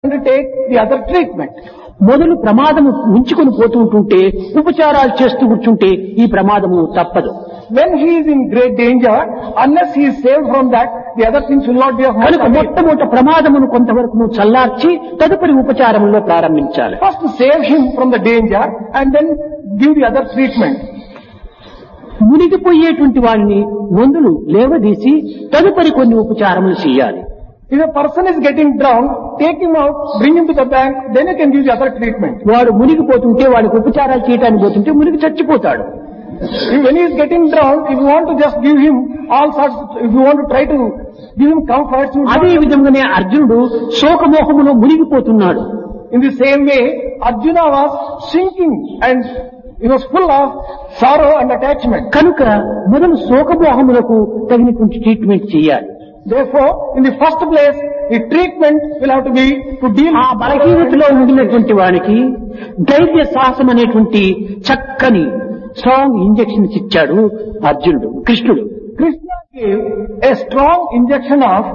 undertake the other treatment. మొదలు ప్రమాదము ఉంచుకొని పోతుంటుంటే ఉపచారాలు చేస్తూ కూర్చుంటే ఈ ప్రమాదము తప్పదు. When he is in great danger, unless he is saved from that, the other things will not be of much కనుక avail. మొట్టమొదట ప్రమాదమును కొంతవరకు చల్లార్చి తదుపరి ఉపచారంలో ప్రారంభించాలి. First save him from the danger and then give the other treatment. మునిగిపోయేటువంటి వాడిని మందులు లేవదీసి తదుపరి కొన్ని ఉపచారములు చేయాలి. If a person is getting drowned, take him out, bring him to the bank, then you can give the other treatment. వాడు మునిగిపోతుంటే వాడికి ఉపచారాలు చేయడానికి పోతుంటే మునిగి చచ్చిపోతాడు. When he is getting drowned, if you want to just give him all sorts, if you want to try to give him comforts, you అదే విధంగానే అర్జునుడు శోకమోహములో మునిగిపోతున్నాడు. in the same way, Arjuna was sinking and he was full of sorrow and attachment. కనుక మొదలు శోకమోహములకు తగినటువంటి treatment చేయాలి. Therefore, in the first place, the treatment will have to be to deal ఆ బలహీనతలో ఉండినటువంటి వానికి ధైర్య సాహసం అనేటువంటి చక్కని స్ట్రాంగ్ ఇంజెక్షన్స్ ఇచ్చాడు అర్జునుడు, కృష్ణుడు. Krishna gave a strong injection of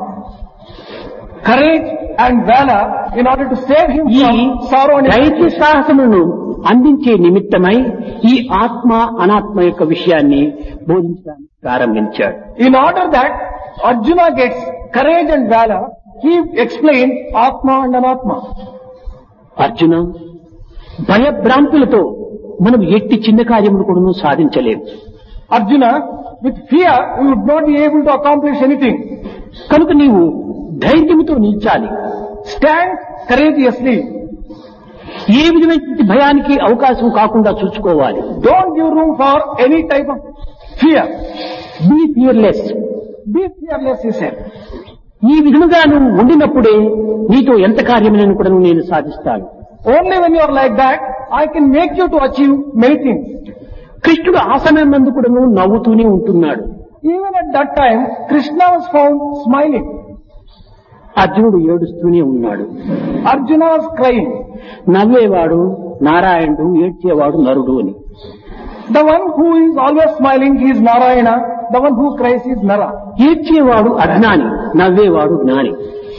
courage and valor in order to save him ఈ from sorrow and ధైర్య సాహసములను అందించే నిమిత్తమై ఈ ఆత్మ అనాత్మ యొక్క విషయాన్ని బోధించడానికి ప్రారంభించాడు. In order that Arjuna gets courage and valor, he explained Atma and Anatma. Arjuna, భయభ్రాంతులతో మనం ఎట్టి చిన్న కార్యములు కూడా సాధించలేము. Arjuna, with fear, we would not be able to accomplish anything. కనుక నీవు ధైర్యంతో నిల్చాలి. Stand courageously. ఏ విధమైన భయానికి అవకాశం కాకుండా చూసుకోవాలి. Don't give room for any type of fear. Be fearless. Be fearless, he said. ఈ విధముగా నువ్వు ఉండినప్పుడే నీతో ఎంత కార్యమైనా కూడా నేను సాధిస్తాను. Only when you are like that, I can make you to achieve many things. కృష్ణుడు ఆ సమయం నందు కూడా నవ్వుతూనే ఉంటున్నాడు. Even at that time, Krishna was found smiling. అర్జునుడు ఏడుస్తూనే ఉన్నాడు. Arjuna was crying. నవ్వేవాడు నారాయణుడు, ఏడ్చేవాడు నరుడు అని. The one who is always smiling, he is Narayana. The one who cries is Nara. ఏడ్చేవాడు అజ్ఞాని, నవ్వేవాడు జ్ఞాని.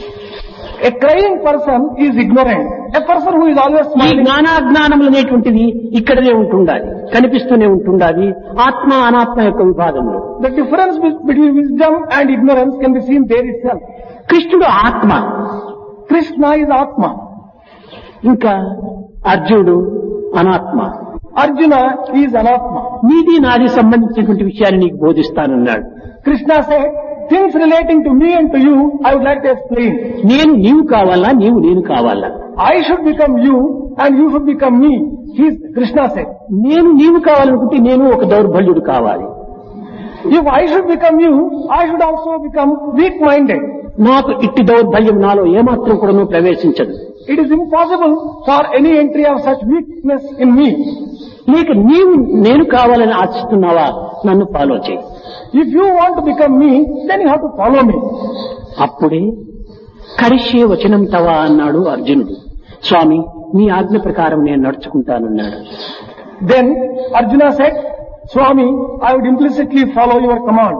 A crying person is ignorant. A person who is always ఈ smiling. జ్ఞానాజ్ఞానములు అనేటువంటిది ఇక్కడనే ఉంటుండాలి, కనిపిస్తూనే ఉంటుండాలి. ఆత్మ అనాత్మ యొక్క విభాగంలో The difference between wisdom and ignorance can be seen there itself. కృష్ణుడు ఆత్మ, Krishna is Atma. ఇంకా అర్జునుడు అనాత్మ. Arjuna is Anatma. నీది నాది సంబంధించినటువంటి విషయాన్ని నీకు బోధిస్తానన్నాడు. Krishna said, things relating to me and to you, I would like to explain. నేను నీవు కావాలా, నీవు నేను కావాలా? I should become you and you should become me. Krishna said. నేను నీవు కావాలనుకుంటే నేను ఒక దౌర్బల్యుడు కావాలి. If I should become you, I should also become weak-minded. నాకు ఇట్టి దౌర్బల్యం నాలో ఏమాత్రం కూడా ప్రవేశించదు. It is impossible for any entry of such weakness in me. లేక నీవు నేను కావాలని ఆశిస్తున్నావా, నన్ను ఫాలో చేయి. If you want to become me, then you have to follow me. అప్పుడే కరిష్యే వచనం తవా అన్నాడు అర్జునుడు. స్వామి, మీ ఆజ్ఞ ప్రకారం నేను నడుచుకుంటానన్నాడు. Then Arjuna said, Swami, I would implicitly follow your command.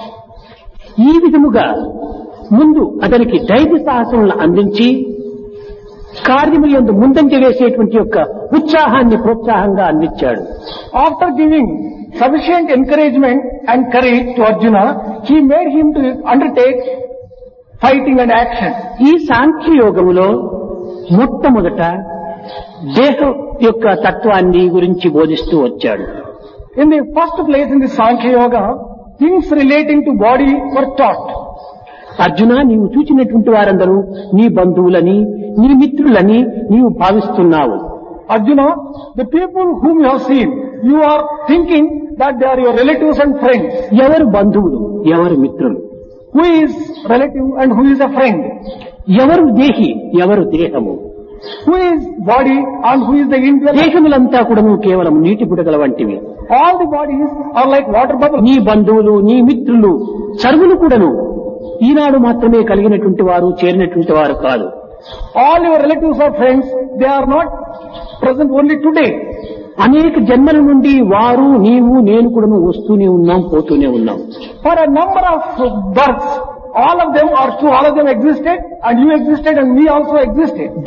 ఈ విధముగా ముందు అతనికి ధైర్య సాహసములను అందించి కార్యముల యందు ముందంజ వేసేటువంటి యొక్క ఉత్సాహాన్ని ప్రోత్సాహంగా అందించాడు. After giving sufficient encouragement and courage to Arjuna, he made him to undertake fighting and action. ఈ సాంఖ్యయోగములో మొట్టమొదట దేహం యొక్క తత్వాన్ని గురించి బోధిస్తూ వచ్చాడు. In the first place in the Sankhya Yoga, things relating to body were taught. Arjuna, నీవు చూచినటువంటి వారందరూ నీ బంధువులని, నీ మిత్రులని నీవు భావిస్తున్నావు. Arjuna, the people whom you have seen, you are thinking that they are your relatives and friends. ఎవరు బంధువులు, ఎవరు మిత్రులు? Who is relative and who is a friend? ఎవరు దేహి, ఎవరు దేహము? Who is body and who is the intellect? దేహములంతా కూడా కేవలం నీటి బుడగల వంటివి. All the bodies are like water bubbles. నీ బంధువులు, నీ మిత్రులు సర్వులు కూడాను ఈనాడు మాత్రమే కలిగినటువంటి వారు, చేరినటువంటి వారు కాదు. All your relatives or friends, they are not present only today. అనేక జన్మల నుండి వారు, నీవు, నేను కూడాను వస్తూనే ఉన్నాం, పోతూనే ఉన్నాం. For a number of births, all of them existed and you existed and we also existed.